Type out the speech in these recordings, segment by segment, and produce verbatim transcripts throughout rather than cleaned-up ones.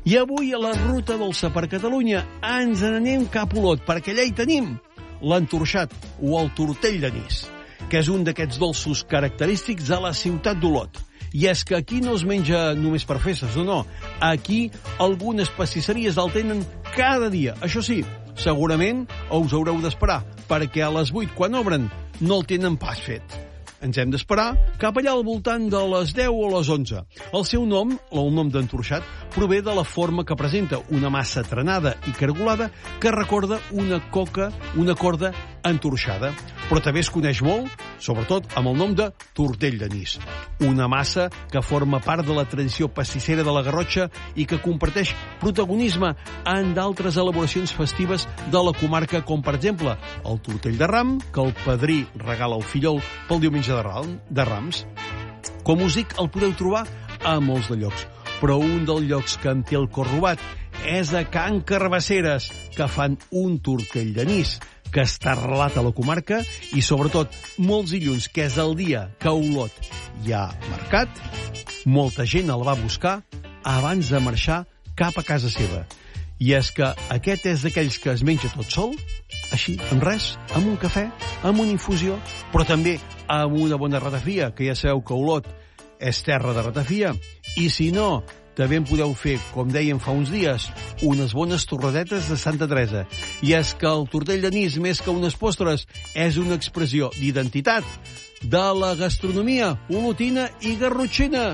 I avui a la Ruta Dolça per Catalunya ens n'anem cap a Olot, perquè allà hi tenim l'entorxat o el tortell d'anís, que és un d'aquests dolços característics de la ciutat d'Olot. I és que aquí no es menja només per festes, no, no. Aquí algunes pastisseries el tenen cada dia. Això sí, segurament us haureu d'esperar, perquè a les vuit, quan obren, no el tenen pas fet. Ens hem d'esperar cap allà al voltant de les deu o les onze. El seu nom, el nom d'entorxat, prové de la forma que presenta, una massa trenada i cargolada que recorda una coca, una corda entorxada. Però també es coneix molt, sobretot amb el nom de tortell d'anís. Una massa que forma part de la tradició pastissera de la Garrotxa i que comparteix protagonisme en d'altres elaboracions festives de la comarca, com per exemple el tortell de ram, que el padrí regala al fillol pel diumenge de, ram, de Rams. Com us dic, el podeu trobar a molts de llocs, però un dels llocs que em té el cor robat és a Can Carbasseres, que fan un tortell d'anís que està arrelat a la comarca i, sobretot, molts dilluns, que és el dia que a Olot hi ha mercat, molta gent el va buscar abans de marxar cap a casa seva. I és que aquest és d'aquells que es menja tot sol, així, amb res, amb un cafè, amb una infusió, però també amb una bona ratafia, que ja sabeu que Olot és terra de ratafia, i si no, també en podeu fer, com dèiem fa uns dies, unes bones torradetes de Santa Teresa. I és que el tortell d'anís, més que unes postres, és una expressió d'identitat de la gastronomia olotina i garrotxina.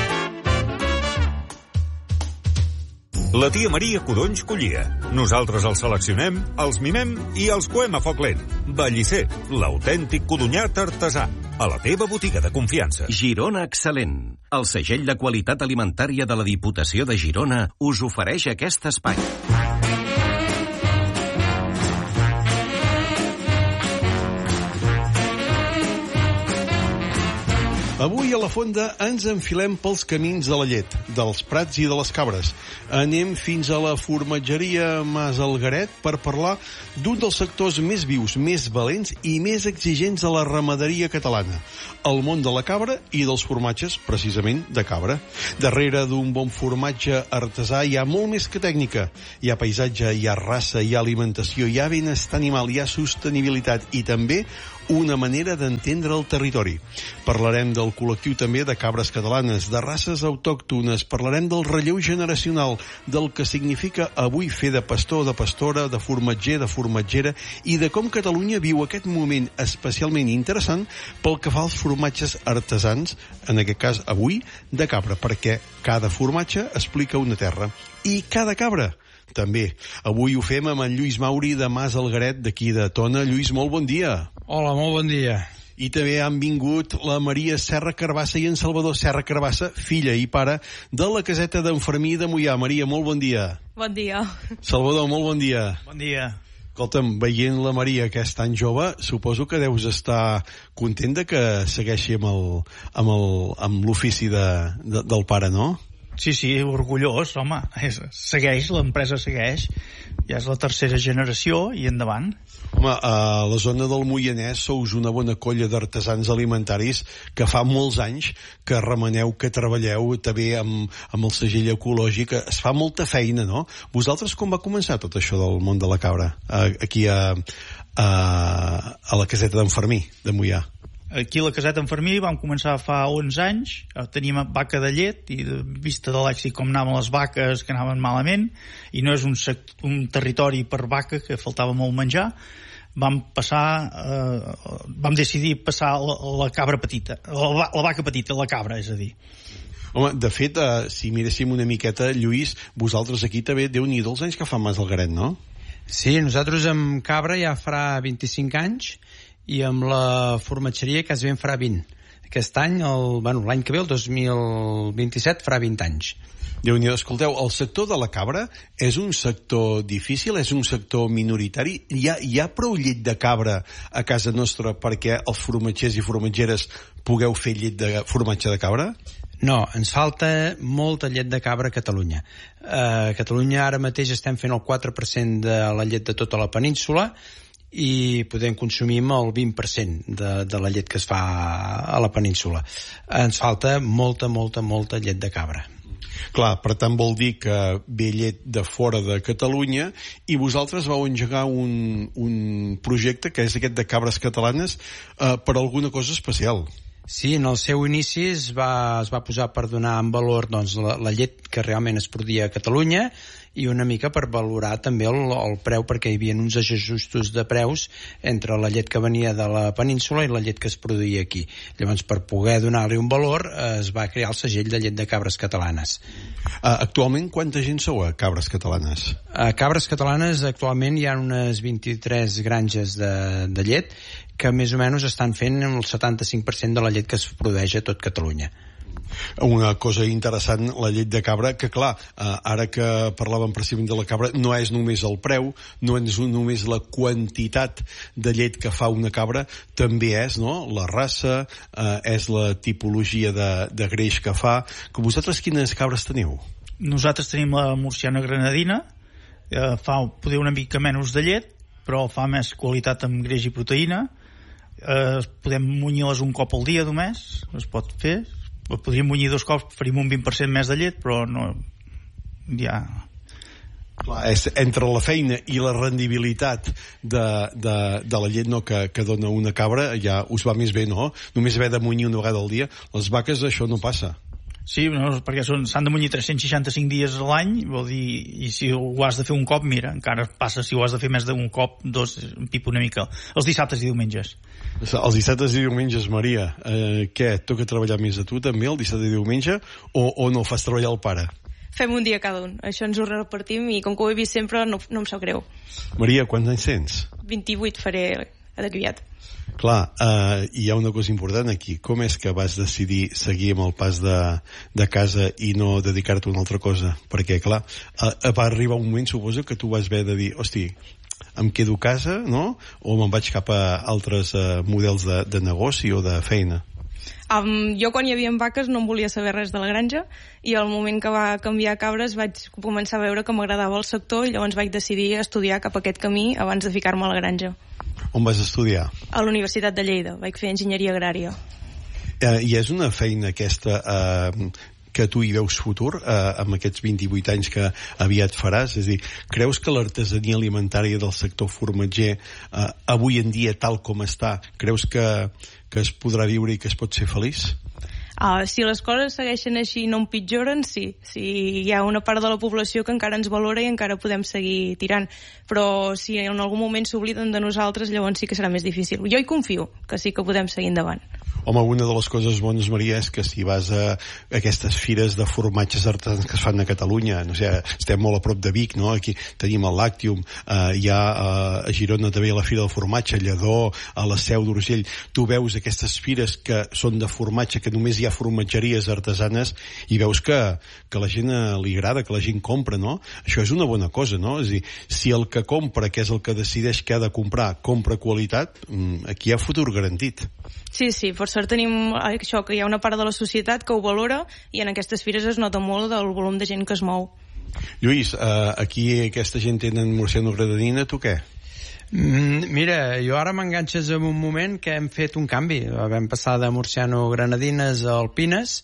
La tia Maria Codonys collia. Nosaltres els seleccionem, els mimem i els coem a foc lent. Bellicer, l'autèntic codonyat artesà. A la teva botiga de confiança. Girona Excel·lent. El segell de qualitat alimentària de la Diputació de Girona us ofereix aquest espai. Avui a la Fonda ens enfilem pels camins de la llet, dels prats i de les cabres. Anem fins a la formatgeria Mas Algaret per parlar d'un dels sectors més vius, més valents i més exigents de la ramaderia catalana. El món de la cabra i dels formatges, precisament, de cabra. Darrere d'un bon formatge artesà hi ha molt més que tècnica. Hi ha paisatge, hi ha raça, hi ha alimentació, hi ha benestar animal, hi ha sostenibilitat i també una manera d'entendre el territori. Parlarem del col·lectiu també de cabres catalanes, de races autòctones, parlarem del relleu generacional, del que significa avui fer de pastor, de pastora, de formatger, de formatgera, i de com Catalunya viu aquest moment especialment interessant pel que fa als formatges artesans, en aquest cas avui, de cabra, perquè cada formatge explica una terra. I cada cabra també. Avui ho fem amb en Lluís Mauri de Mas Algaret, d'aquí de Tona. Lluís, molt bon dia. Hola, molt bon dia. I també han vingut la Maria Serra Carbassa i en Salvador Serra Carbassa, filla i pare de la caseta d'en Fermí de Moià. Maria, molt bon dia. Bon dia. Salvador, molt bon dia. Bon dia. Escolta'm, veient la Maria, que és tan jove, suposo que deus estar content de que segueixi amb el, amb el, amb l'ofici de, de, del pare, no? Sí, sí, orgullós, home. És, segueix, l'empresa segueix. Ja és la tercera generació i endavant. Home, a la zona del Moianès sous una bona colla d'artesans alimentaris que fa molts anys que remeneu, que treballeu també amb, amb el segell ecològic. Es fa molta feina, no? Vosaltres com va començar tot això del món de la cabra? Aquí a, a, a la caseta d'en Fermí, de Moià. Aquí a la caseta d'en Fermí vam començar fa onze anys, teníem vaca de llet i de vista de l'èxit com anaven les vaques, que anaven malament, i no és un, sect, un territori per vaca, que faltava molt menjar, vam passar, eh, vam decidir passar la, la cabra petita, la, la vaca petita, la cabra, és a dir. Home, de fet, eh, si miréssim una miqueta, Lluís, vosaltres aquí també, Déu-n'hi-do els anys que fa Mas Algaret, no? Sí, nosaltres amb cabra ja farà vint-i-cinc anys, i amb la formatgeria quasi ben farà vint. Aquest any, el, bueno, l'any que ve, el dos mil vint-i-set, farà vint anys. Déu-n'hi-do, escolteu, el sector de la cabra és un sector difícil, és un sector minoritari. Hi ha, hi ha prou llet de cabra a casa nostra perquè els formatgers i formatgeres pugueu fer llet de formatge de cabra? No, ens falta molta llet de cabra a Catalunya. A Catalunya ara mateix estem fent el quatre per cent de la llet de tota la península, i podem consumir el vint per cent de, de la llet que es fa a la península. Ens falta molta, molta, molta llet de cabra. Clar, per tant vol dir que ve llet de fora de Catalunya i vosaltres vau engegar un, un projecte que és aquest de cabres catalanes eh, per alguna cosa especial. Sí, en el seu inici es va, es va posar per donar en valor doncs, la, la llet que realment es produïa a Catalunya i una mica per valorar també el, el preu, perquè hi havia uns ajustos de preus entre la llet que venia de la península i la llet que es produïa aquí. Llavors, per poder donar-li un valor, eh, es va crear el segell de llet de cabres catalanes. Uh, actualment, quanta gent sou a Cabres Catalanes? A Cabres Catalanes actualment hi ha unes vint-i-tres granges de, de llet que més o menys estan fent el setanta-cinc per cent de la llet que es produeix a tot Catalunya. Una cosa interessant, la llet de cabra, que clar, eh, ara que parlàvem precisament de la cabra, no és només el preu, no és només la quantitat de llet que fa una cabra, també és, no?, la raça, eh, és la tipologia de, de greix que fa. Que vosaltres quines cabres teniu? Nosaltres tenim la murciana granadina, eh, fa poder una mica menys de llet, però fa més qualitat amb greix i proteïna. Eh, podem munyir-les un cop al dia només, es pot fer. Podríem munyir dos cops, faríem un vint per cent més de llet, però no, ja... Clar, és entre la feina i la rendibilitat de, de, de la llet, no, que, que dona una cabra, ja us va més bé, no? Només haver de munyir una vegada al dia. Les vaques això no passa. Sí, no, perquè s'han de munyir tres-cents seixanta-cinc dies a l'any, vol dir, i si ho has de fer un cop, mira, encara passa si ho has de fer més d'un cop, dos, pipa una mica, els dissabtes i diumenges. Els dissabtes i diumenges, Maria, eh, què, toca treballar més a tu també el dissabte i diumenge, o, o no fas treballar el pare? Fem un dia cada un, això ens ho repartim i com que ho he vist sempre no, no em sap greu. Maria, quants anys tens? vint-i-vuit faré d'aquí aviat. Clar, eh, hi ha una cosa important aquí. Com és que vas decidir seguir amb el pas de, de casa i no dedicar-te a una altra cosa? Perquè, clar, eh, va arribar un moment, suposo, que tu vas haver de dir, hosti, em quedo a casa, no? O me'n vaig cap a altres eh, models de, de negoci o de feina? Um, jo quan hi havia vaques no em volia saber res de la granja i al moment que va canviar a cabres vaig començar a veure que m'agradava el sector i llavors vaig decidir estudiar cap a aquest camí abans de ficar-me a la granja. On vas estudiar? A la Universitat de Lleida, vaig fer enginyeria agrària. Eh, I és una feina aquesta eh, que tu hi veus futur eh, amb aquests vint-i-vuit anys que aviat faràs? És a dir, creus que l'artesania alimentària del sector formatger eh, avui en dia tal com està, creus que, que es podrà viure i que es pot ser feliç? Uh, si les coses segueixen així i no empitjoren, sí. Si hi ha una part de la població que encara ens valora i encara podem seguir tirant. Però si en algun moment s'obliden de nosaltres, llavors sí que serà més difícil. Jo hi confio que sí que podem seguir endavant. Home, una de les coses bones, Maria, és que si vas a aquestes fires de formatges artesans que es fan a Catalunya, no sé, estem molt a prop de Vic, no? Aquí tenim el Lactium, eh, hi ha eh, a Girona també la Fira del Formatge, a Lledó, a la Seu d'Urgell. Tu veus aquestes fires que són de formatge, que només hi ha formatgeries artesanes, i veus que, que la gent eh, li agrada, que la gent compra, no? Això és una bona cosa, no? És a dir, si el que compra, que és el que decideix què ha de comprar, compra qualitat, aquí hi ha futur garantit. Sí, sí, per sort tenim això, que hi ha una part de la societat que ho valora i en aquestes fires es nota molt del volum de gent que es mou. Lluís, eh, aquí aquesta gent tenen murciano granadina, tu què? Mm, mira, jo ara m'enganxes en un moment que hem fet un canvi. Vam passar de murciano granadines a alpines.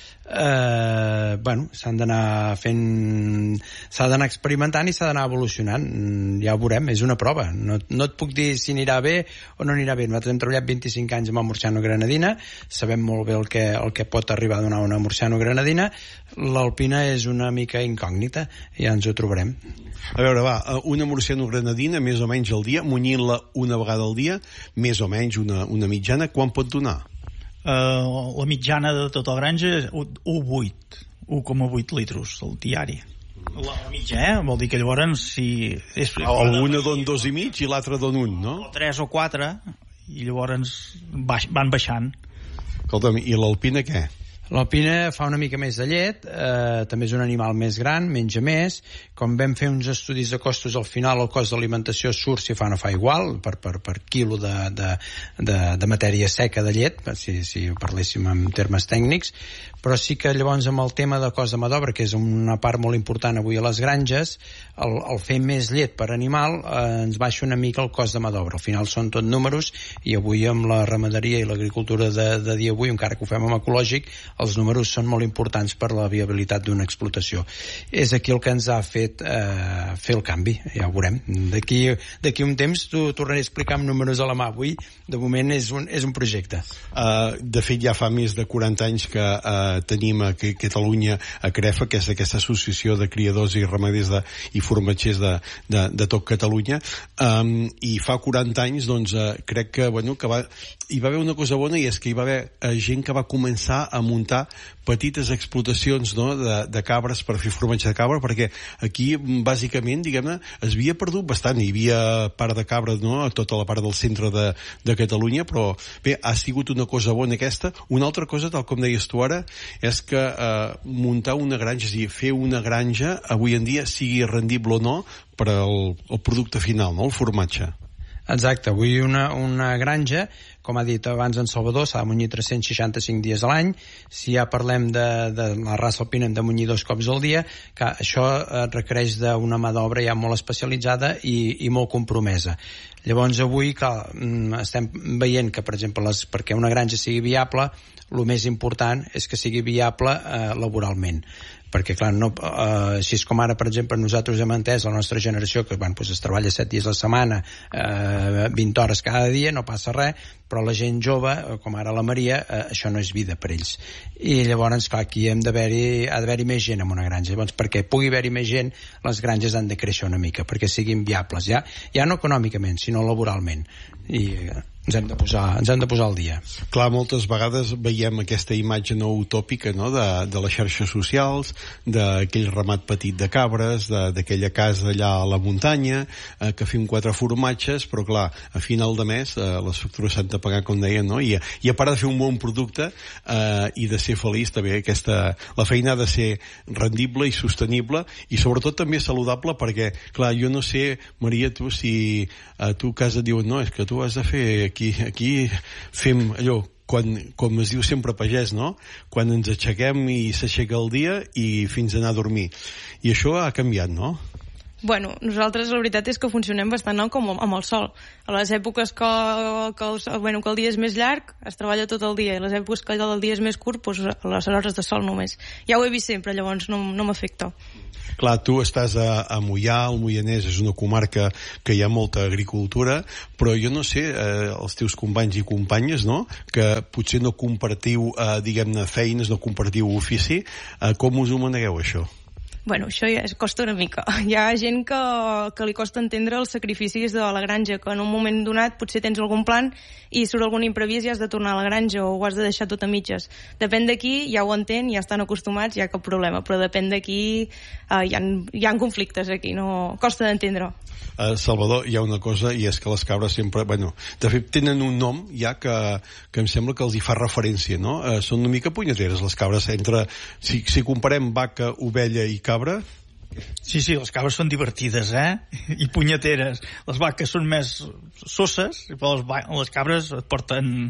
Eh, bueno, s'han d'anar fent, s'ha d'anar experimentant i s'ha d'anar evolucionant. Ja ho veurem, és una prova. No, no et puc dir si anirà bé o no anirà bé. Nosaltres hem treballat vint-i-cinc anys amb el murciano granadina, sabem molt bé el que, el que pot arribar a donar una murciano granadina. L'alpina és una mica incògnita, ja ens ho trobarem. A veure, va, una murciano granadina més o menys al dia, munyint-la una vegada al dia, més o menys una, una mitjana, quan pot donar? Uh, la mitjana de tota la granja és un coma vuit un coma vuit litros al diari. La mitja, eh? Vol dir que llavors si... És... Alguna don dos i mig i l'altra don un, no? O tres o quatre, i llavors baix, van baixant. Escolta'm, i l'alpina què? L'alpina fa una mica més de llet, eh, també és un animal més gran, menja més. Com vam fer uns estudis de costos, al final el cost d'alimentació surt si fa o no fa igual, per, per, per quilo de, de, de, de matèria seca de llet, si, si parléssim en termes tècnics, però sí que llavors amb el tema de cost de mà d'obra, que és una part molt important avui a les granges, el, el fer més llet per animal eh, ens baixa una mica el cost de mà d'obra. Al final són tot números, i avui amb la ramaderia i l'agricultura de, de dia avui, encara que ho fem amb ecològic, els números són molt importants per la viabilitat d'una explotació. És aquí el que ens ha fet eh, fer el canvi, ja ho veurem. D'aquí d'aquí un temps t'ho tornaré a explicar amb números a la mà. Avui, de moment, és un, és un projecte. Uh, de fet, ja fa més de quaranta anys que uh, tenim a Catalunya a CREFA, que és aquesta associació de criadors i ramaders de, i formatgers de, de, de tot Catalunya, um, i fa quaranta anys, doncs, uh, crec que, bueno, que va, hi va haver una cosa bona, i és que hi va haver uh, gent que va començar a muntar petites explotacions, no?, de, de cabres per fer formatge de cabra, perquè aquí, bàsicament, diguem-ne, es havia perdut bastant. Hi havia part de cabra, no?, a tota la part del centre de, de Catalunya, però bé, ha sigut una cosa bona aquesta. Una altra cosa, tal com deies tu ara, és que eh, muntar una granja, és a dir, fer una granja, avui en dia, sigui rendible o no, per al, al producte final, no?, el formatge. Exacte, avui una, una granja, com ha dit abans en Salvador, s'ha de munyir tres-cents seixanta-cinc dies a l'any. Si ja parlem de, de la raça alpina, hem de munyir dos cops al dia, que això requereix d'una mà d'obra ja molt especialitzada i, i molt compromesa. Llavors avui clar, estem veient que, per exemple, les, perquè una granja sigui viable, el més important és que sigui viable eh, laboralment. Perquè, clar, no, eh, així és com ara, per exemple, nosaltres hem entès, la nostra generació, que bueno, pues es treballa set dies a la setmana, eh, vint hores cada dia, no passa res, però la gent jove, com ara la Maria, eh, això no és vida per ells. I llavors, clar, aquí hem d'haver-hi, ha d'haver-hi més gent en una granja. Llavors, perquè pugui haver-hi més gent, les granges han de créixer una mica, perquè siguin viables, ja, ja no econòmicament, sinó laboralment. I eh, ens hem de posar, ens hem de posar al dia. Clar, moltes vegades veiem aquesta imatge no utòpica, no?, de, de les xarxes socials, d'aquell ramat petit de cabres, d'aquella casa allà a la muntanya, eh, que fem quatre formatges, però clar, a final de mes eh, les factures s'han de pagar, com deien, no? I, i a part de fer un bon producte eh, i de ser feliç, també aquesta, la feina ha de ser rendible i sostenible, i sobretot també saludable, perquè, clar, jo no sé, Maria, tu, si a tu a casa et diuen, no, és que tu has de fer aquí, aquí fem allò, quan, com es diu sempre pagès, no?, quan ens aixequem i s'aixeca el dia i fins a anar a dormir. I això ha canviat, no? Bueno, nosaltres la veritat és que funcionem bastant no, com amb el sol. A les èpoques que, que, el, bueno, que el dia és més llarg es treballa tot el dia, i a les èpoques que el dia és més curt, doncs a les hores de sol només. Ja ho he vist sempre, llavors no, no m'afecta. Clar, tu estàs a, a Moià, el Moianès és una comarca que hi ha molta agricultura, però jo no sé, eh, els teus companys i companyes, no?, que potser no compartiu, eh, diguem-ne, feines, no compartiu ofici, eh, com us ho manegueu, això? Bueno, això ja es costa una mica. Hi ha gent que, que li costa entendre els sacrificis de la granja, que en un moment donat potser tens algun plan i surt algun imprevist i has de tornar a la granja o ho has de deixar tot a mitges. Depèn d'aquí, ja ho entén, ja estan acostumats, ja cap problema, però depèn d'aquí, eh, hi, ha, hi ha conflictes aquí, no costa d'entendre. Uh, Salvador, hi ha una cosa, i és que les cabres sempre, bueno, de fet tenen un nom ja que, que em sembla que els hi fa referència, no? Uh, són una mica punyeteres les cabres, entre, si, si comparem vaca, ovella i cabra. Sí, sí, les cabres són divertides, eh? I punyeteres. Les vaques són més sosses, però les, les cabres et porten...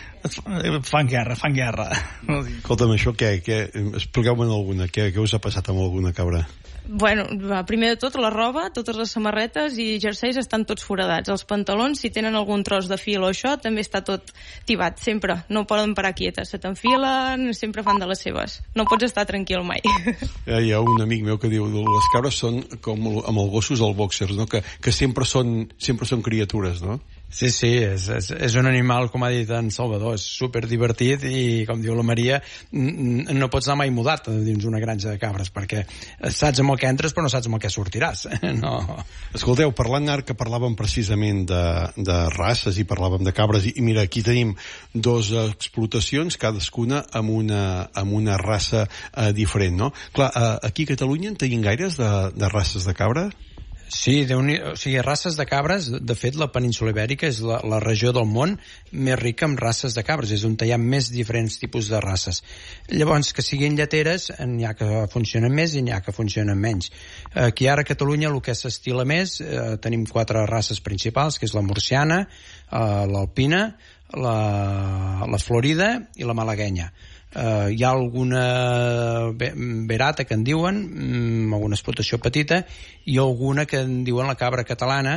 et fan guerra, fan guerra. Escolta'm, això què? què? Expliqueu-me'n alguna. Què, què us ha passat amb alguna cabra? Bueno, primer de tot, la roba, totes les samarretes i jerseis estan tots foradats. Els pantalons, si tenen algun tros de fil o això, també està tot tibat, sempre. No poden parar quietes, se t'enfilen, sempre fan de les seves. No pots estar tranquil mai. Hi ha un amic meu que diu, les cabres són com amb els gossos els boxers, no? que, que sempre, són, sempre són criatures, no? Sí, sí, és, és, és un animal, com ha dit en Salvador, és superdivertit i, com diu la Maria, no pots anar mai mudat dins una granja de cabres, perquè saps amb el que entres però no saps amb el que sortiràs. No. Escolteu, parlant ara que parlàvem precisament de, de races i parlàvem de cabres, i, i mira, aquí tenim dos explotacions, cadascuna amb una, amb una raça eh, diferent, no? Clar, eh, aquí a Catalunya en tenim gaires de, de races de cabra? Sí, de un, o sigui, races de cabres, de fet la península Ibèrica és la, la regió del món més rica amb races de cabres, és on hi ha més diferents tipus de races. Llavors, que siguin lleteres, n'hi ha que funcionen més i n'hi ha que funcionen menys. Aquí ara a Catalunya el que s'estila més, eh, tenim quatre races principals, que és la murciana, eh, l'alpina, la, la florida i la malaguenya. Uh, hi ha alguna verata que en diuen, um, alguna explotació petita, i alguna que en diuen la cabra catalana,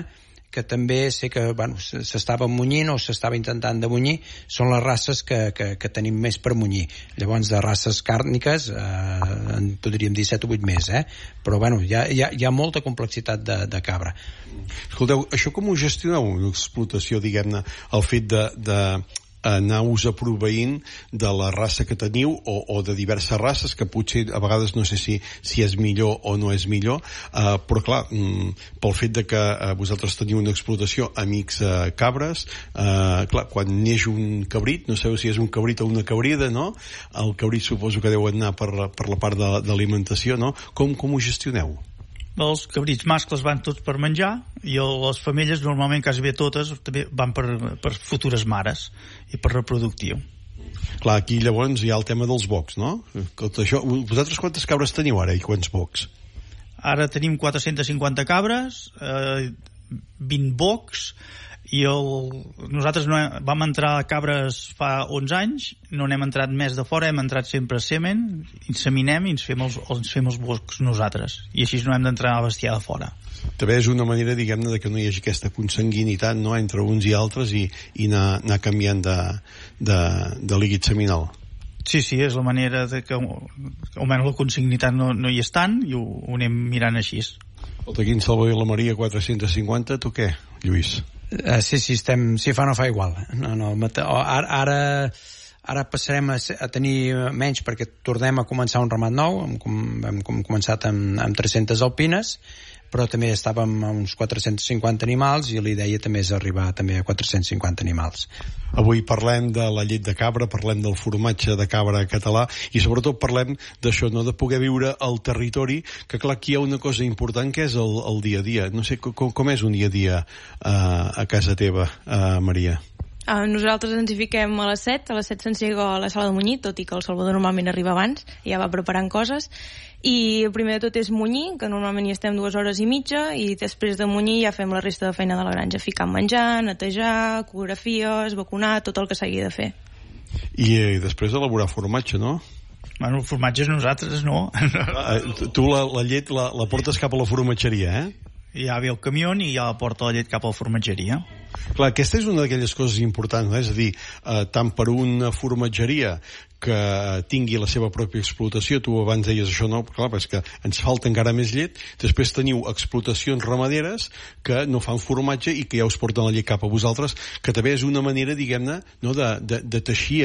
que també sé que bueno, s'estava munyint o s'estava intentant de munyir, són les races que, que, que tenim més per munyir. Llavors, de races càrniques eh, en podríem dir set o vuit més, eh? Però bueno, hi ha, hi ha, hi ha molta complexitat de, de cabra. Escolteu, això com ho gestioneu, una explotació, diguem-ne, el fet de, de anar-vos aproveint de la raça que teniu o, o de diverses races que potser a vegades no sé si, si és millor o no és millor, uh, però clar, mm, pel fet de que uh, vosaltres teniu una explotació amics uh, cabres, uh, clar, quan neix un cabrit, no sabeu si és un cabrit o una cabrida, no? El cabrit suposo que deu anar per, per la part de, d'alimentació, no? Com, com ho gestioneu? Els cabrits mascles van tots per menjar i les femelles normalment quasi bé totes també van per, per futures mares i per reproductiu. Clar, aquí llavors hi ha el tema dels bocs, no? Això, vosaltres quantes cabres teniu ara i quants bocs? Ara tenim quatre-centes cinquanta cabres, eh, vint bocs, i el, nosaltres no he, vam entrar a cabres fa onze anys, no n'hem entrat més de fora, hem entrat sempre a semen, inseminem i ens fem els, ens fem els bocs nosaltres, i així no hem d'entrar a bestiar de fora. També és una manera, diguem-ne, de que no hi hagi aquesta consanguinitat, no?, entre uns i altres i, i anar, anar canviant de, de, de líquid seminal. Sí, sí, és la manera de que almenys la consanguinitat no, no hi és tant i ho, ho anem mirant així. Escolta, aquí en Salvador i la Maria quatre-cents cinquanta, tu què, Lluís? Uh, sí, sí, estem, si fa no fa igual. No, no, ara, ara, ara passarem a, a tenir menys perquè tornem a començar un ramat nou, hem, hem, hem començat amb, amb tres-centes alpines, però també estàvem a uns quatre-cents cinquanta animals i la idea també és arribar també a quatre-cents cinquanta animals. Avui parlem de la llet de cabra, parlem del formatge de cabra català i sobretot parlem d'això, no?, de poder viure al territori, que clar, aquí hi ha una cosa important que és el, el dia a dia. No sé com, com és un dia a dia uh, a casa teva, uh, Maria? Uh, nosaltres ens hi fiquem a les set, a les set s'encega a la sala de munyir, tot i que el Salvador normalment arriba abans, ja va preparant coses, i el primer de tot és munyir, que normalment hi estem dues hores i mitja, i després de munyir ja fem la resta de feina de la granja, ficar menjar, netejar, ecografies, vacunar, tot el que s'hagi de fer. I eh, després elaborar formatge, no? Bueno, el formatge és nosaltres, no? Uh, tu la, la llet la, la portes cap a la formatgeria, eh? Ja ve el camió i ja porta la llet cap a la formatgeria. Clar, aquesta és una d'aquelles coses importants, no? És a dir, eh, tant per una formatgeria que tingui la seva pròpia explotació, tu abans deies això, no? Clar, és que ens falta encara més llet, després teniu explotacions ramaderes que no fan formatge i que ja us porten la llet cap a vosaltres, que també és una manera, diguem-ne, no? de, de, de teixir